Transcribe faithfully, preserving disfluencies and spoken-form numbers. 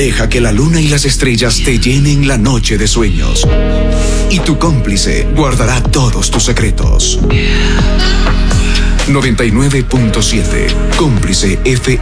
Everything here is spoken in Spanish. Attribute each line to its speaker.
Speaker 1: Deja que la luna y las estrellas te llenen la noche de sueños. Y tu cómplice guardará todos tus secretos. noventa y nueve punto siete Cómplice F